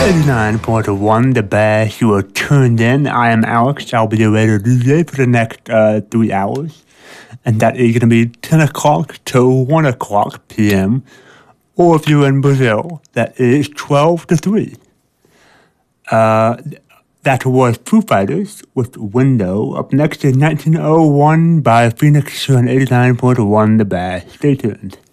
89.1 The Bash. You are tuned in. I am Alex. I'll be your radio DJ for the next 3 hours. And that is going to be 10 o'clock to 1 o'clock p.m. Or if you're in Brazil, that is 12 to 3. That was Foo Fighters with Window. Up next is 1901 by Phoenix on 89.1 The Bash. Stay tuned.